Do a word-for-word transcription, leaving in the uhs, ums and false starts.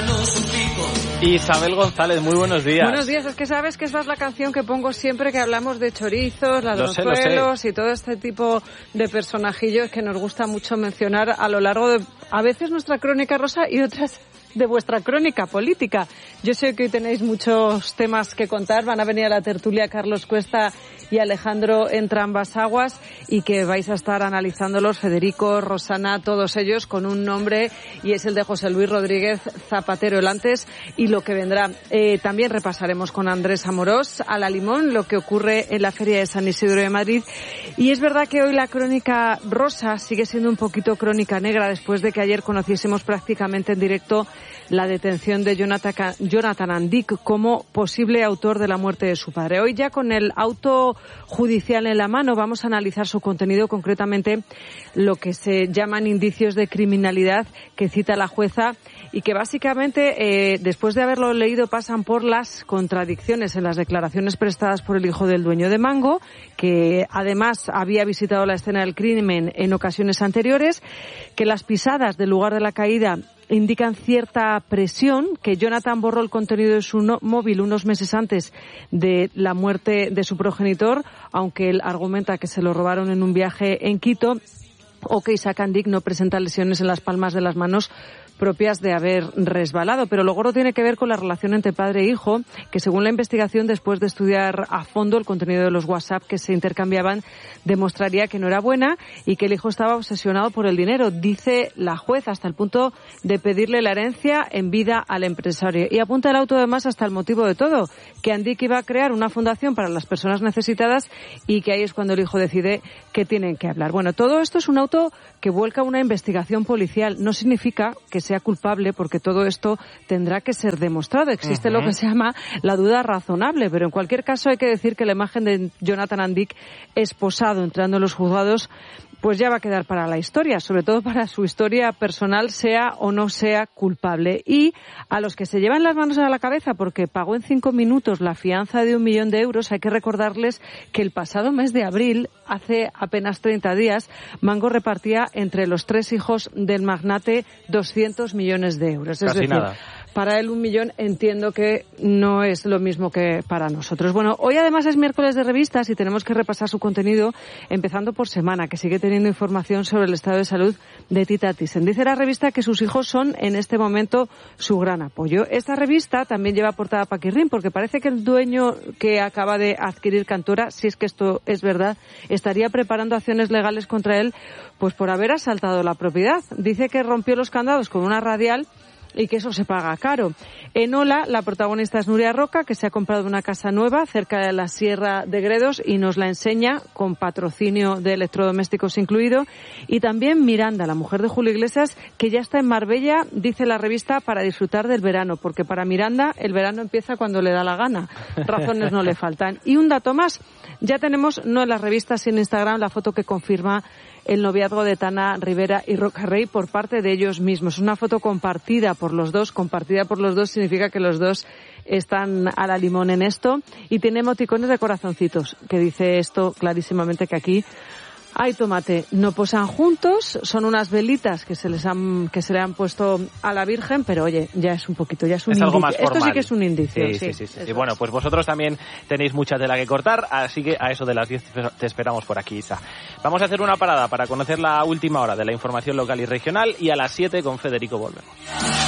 Isabel González, muy buenos días. Buenos días, es que sabes que esa es la canción que pongo siempre que hablamos de chorizos, ladronzuelos y todo este tipo de personajillos que nos gusta mucho mencionar a lo largo de, a veces, nuestra crónica rosa y otras de vuestra crónica política. Yo sé que hoy tenéis muchos temas que contar, van a venir a la tertulia Carlos Cuesta y Alejandro Entrambas-Aguas y que vais a estar analizándolos, Federico, Rosana, todos ellos con un nombre y es el de José Luis Rodríguez Zapatero, el antes y lo que vendrá. Eh, también repasaremos con Andrés Amorós a la Limón lo que ocurre en la Feria de San Isidro de Madrid y es verdad que hoy la crónica rosa sigue siendo un poquito crónica negra después de que ayer conociésemos prácticamente en directo la detención de Jonathan, Jonathan Andic como posible autor de la muerte de su padre. Hoy ya con el auto judicial en la mano vamos a analizar su contenido, concretamente lo que se llaman indicios de criminalidad que cita la jueza y que básicamente, eh, después de haberlo leído, pasan por las contradicciones en las declaraciones prestadas por el hijo del dueño de Mango, que además había visitado la escena del crimen en ocasiones anteriores, que las pisadas del lugar de la caída indican cierta presión, que Jonathan borró el contenido de su no- móvil unos meses antes de la muerte de su progenitor, aunque él argumenta que se lo robaron en un viaje en Quito, o que Isaac Andic no presenta lesiones en las palmas de las manos propias de haber resbalado. Pero lo gordo tiene que ver con la relación entre padre e hijo, que según la investigación, después de estudiar a fondo el contenido de los WhatsApp que se intercambiaban, demostraría que no era buena y que el hijo estaba obsesionado por el dinero, dice la juez, hasta el punto de pedirle la herencia en vida al empresario. Y apunta el auto además hasta el motivo de todo, que Andic iba a crear una fundación para las personas necesitadas y que ahí es cuando el hijo decide que tienen que hablar. Bueno, todo esto es un auto que vuelca una investigación policial. No significa que sea culpable, porque todo esto tendrá que ser demostrado. Existe uh-huh. lo que se llama la duda razonable, pero en cualquier caso hay que decir que la imagen de Jonathan Andic esposado entrando en los juzgados pues ya va a quedar para la historia, sobre todo para su historia personal, sea o no sea culpable. Y a los que se llevan las manos a la cabeza porque pagó en cinco minutos la fianza de un millón de euros, hay que recordarles que el pasado mes de abril, hace apenas treinta días, Mango repartía entre los tres hijos del magnate doscientos millones de euros. Es Casi decir, nada. Para él un millón entiendo que no es lo mismo que para nosotros. Bueno, hoy además es miércoles de revistas y tenemos que repasar su contenido, empezando por Semana, que sigue teniendo información sobre el estado de salud de Tita Thyssen. Dice la revista que sus hijos son en este momento su gran apoyo. Esta revista también lleva portada Paquirrín, porque parece que el dueño que acaba de adquirir Cantora, si es que esto es verdad, estaría preparando acciones legales contra él pues por haber asaltado la propiedad. Dice que rompió los candados con una radial y que eso se paga caro. En Ola, la protagonista es Nuria Roca, que se ha comprado una casa nueva cerca de la Sierra de Gredos y nos la enseña con patrocinio de electrodomésticos incluido. Y también Miranda, la mujer de Julio Iglesias, que ya está en Marbella, dice la revista, para disfrutar del verano, porque para Miranda el verano empieza cuando le da la gana. Razones no le faltan. Y un dato más, ya tenemos, no en las revistas, sino en Instagram, la foto que confirma el noviazgo de Tana Rivera y Roca Rey por parte de ellos mismos. Una foto compartida por los dos. Compartida por los dos significa que los dos están a la limón en esto. Y tiene emoticones de corazoncitos, que dice esto clarísimamente, que aquí hay tomate. No posan juntos, son unas velitas que se les han que se le han puesto a la Virgen, pero oye, ya es un poquito, ya es un es indicio. Algo más formal. Esto sí que es un indicio. Sí, sí, sí. sí, sí. Y bueno, pues vosotros también tenéis mucha tela que cortar, así que a eso de las diez te esperamos por aquí, Isa. Vamos a hacer una parada para conocer la última hora de la información local y regional y a las siete con Federico volvemos.